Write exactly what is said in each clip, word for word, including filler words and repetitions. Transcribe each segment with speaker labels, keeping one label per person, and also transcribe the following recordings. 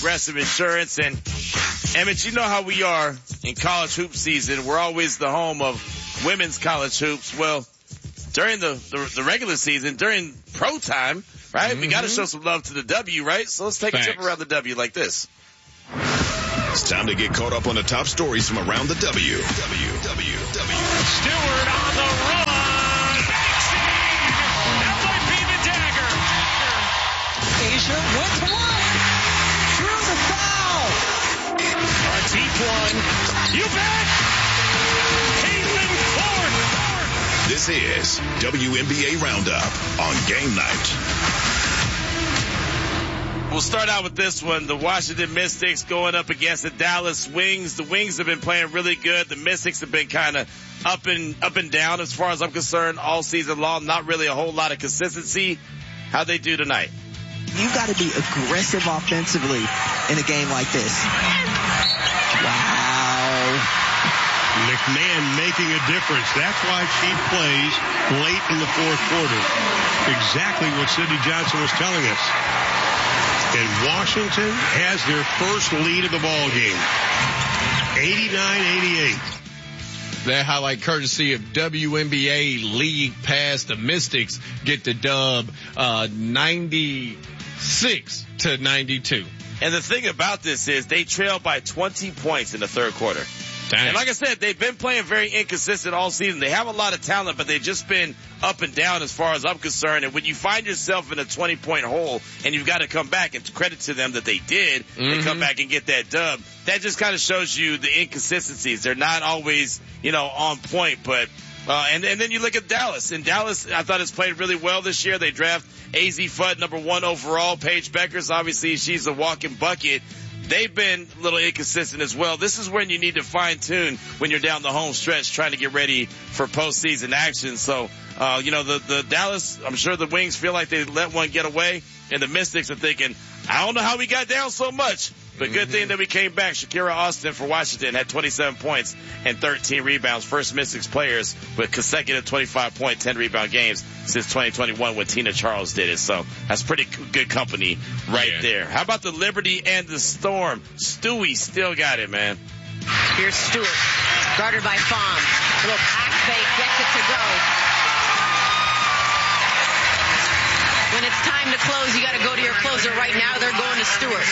Speaker 1: Progressive Insurance. And, Emmett, you know how we are in college hoop season. We're always the home of women's college hoops. Well, during the, the, the regular season, during pro time, right, mm-hmm. we got to show some love to the W, right? So let's take Facts. a trip around the W like this.
Speaker 2: It's time to get caught up on the top stories from around the W. W, W, W.
Speaker 3: Stewart on the run. Maxine! That might be the dagger.
Speaker 4: Asia went to one. Through the foul.
Speaker 3: A deep one. You bet. Caitlin Clark.
Speaker 2: This is W N B A Roundup on Game Night.
Speaker 1: We'll start out with this one. The Washington Mystics going up against the Dallas Wings. The Wings have been playing really good. The Mystics have been kind of up and up and down as far as I'm concerned all season long. Not really a whole lot of consistency. How'd they do tonight?
Speaker 4: You got to be aggressive offensively in a game like this. Wow.
Speaker 5: McMahon making a difference. That's why she plays late in the fourth quarter. Exactly what Sidney Johnson was telling us. And Washington has their first lead of the ball game. eighty-nine eighty-eight.
Speaker 6: That highlight courtesy of W N B A League Pass. The Mystics get the dub uh ninety-six to ninety-two.
Speaker 1: And the thing about this is they trail by twenty points in the third quarter.
Speaker 6: Dang.
Speaker 1: And like I said, they've been playing very inconsistent all season. They have a lot of talent, but they've just been up and down as far as I'm concerned. And when you find yourself in a twenty-point hole and you've got to come back, and credit to them that they did, mm-hmm. they come back and get that dub, that just kind of shows you the inconsistencies. They're not always, you know, on point. But uh, and, and then you look at Dallas. And Dallas, I thought, has played really well this year. They draft A Z Fudd, number one overall. Paige Beckers, obviously, she's a walking bucket. They've been a little inconsistent as well. This is when you need to fine-tune when you're down the home stretch trying to get ready for postseason action. So, uh, you know, the, the Dallas, I'm sure the Wings feel like they let one get away, and the Mystics are thinking, I don't know how we got down so much, but good mm-hmm. thing that we came back. Shakira Austin for Washington had twenty-seven points and thirteen rebounds. First Mystics players with consecutive twenty-five point, ten rebound games since twenty twenty-one when Tina Charles did it. So that's pretty good company right yeah. there. How about the Liberty and the Storm? Stewie still got it, man.
Speaker 7: Here's Stewart, guarded by Fom. A little pass fake, gets it to go. When it's time to close, you got to go to your closer. Right now, they're going to Stewart.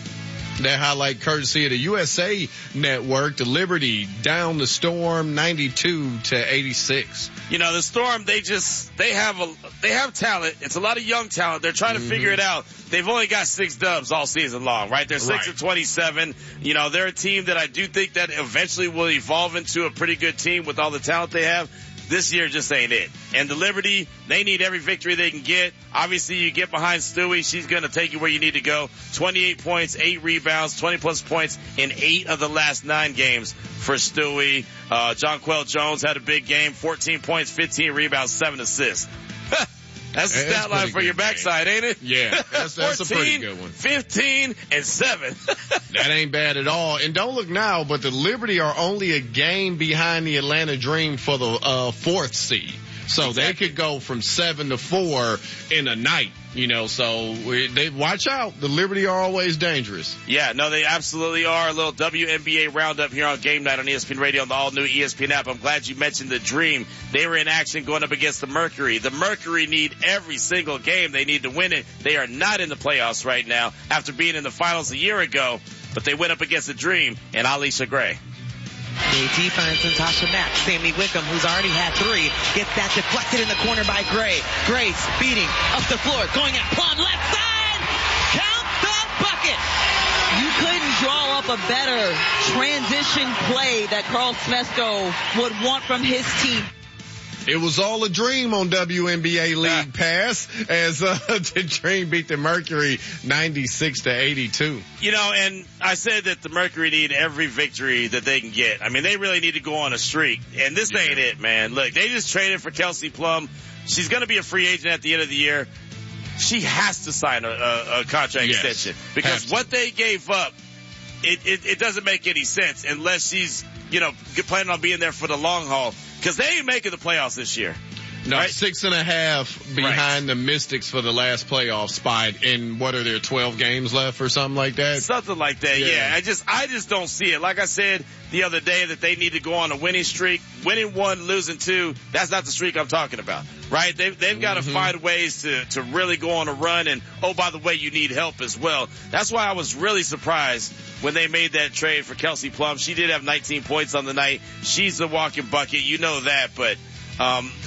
Speaker 6: That highlight courtesy of the U S A Network. The Liberty down the Storm ninety-two to eighty-six.
Speaker 1: You know, the Storm, they just, they have a, they have talent. It's a lot of young talent. They're trying to mm-hmm. figure it out. They've only got six dubs all season long, right? They're six right. of twenty-seven. You know, they're a team that I do think that eventually will evolve into a pretty good team with all the talent they have. This year just ain't it. And the Liberty, they need every victory they can get. Obviously, you get behind Stewie, she's going to take you where you need to go. twenty-eight points, eight rebounds, twenty plus points in eight of the last nine games for Stewie. Uh, Jonquel Jones had a big game, fourteen points, fifteen rebounds, seven assists. That's the stat line for your backside, ain't it?
Speaker 6: Yeah, that's, that's a pretty good one.
Speaker 1: fifteen, and seven.
Speaker 6: That ain't bad at all. And don't look now, but the Liberty are only a game behind the Atlanta Dream for the uh, fourth seed. So exactly. They could go from seven to four in a night, you know, so we, they watch out. The Liberty are always dangerous.
Speaker 1: Yeah, no, they absolutely are. A little W N B A roundup here on Game Night on E S P N Radio on the all-new E S P N app. I'm glad you mentioned the Dream. They were in action going up against the Mercury. The Mercury need every single game. They need to win it. They are not in the playoffs right now after being in the finals a year ago, but they went up against the Dream and Alicia Gray.
Speaker 4: The defense and Tasha Mack. Sammy Wickham, who's already had three, gets that deflected in the corner by Gray. Gray speeding up the floor, going at Plum, left side! Count the bucket! You couldn't draw up a better transition play that Carl Smesko would want from his team.
Speaker 6: It was all a dream on W N B A League Pass as uh, the Dream beat the Mercury ninety-six to eighty-two.
Speaker 1: You know, and I said that the Mercury need every victory that they can get. I mean, they really need to go on a streak, and this yeah. ain't it, man. Look, they just traded for Kelsey Plum. She's going to be a free agent at the end of the year. She has to sign a, a, a contract yes. extension because what they gave up, it, it, it doesn't make any sense unless she's, you know, planning on being there for the long haul. Because they ain't making the playoffs this year.
Speaker 6: No,
Speaker 1: right?
Speaker 6: six and a half behind right. the Mystics for the last playoff spot. And what are there, twelve games left or something like that?
Speaker 1: Something like that, yeah. yeah. I just, I just don't see it. Like I said the other day that they need to go on a winning streak. Winning one, losing two, that's not the streak I'm talking about, right? They've, they've got to mm-hmm. find ways to, to really go on a run. And, oh, by the way, you need help as well. That's why I was really surprised when they made that trade for Kelsey Plum. She did have nineteen points on the night. She's a walking bucket. You know that. But, um,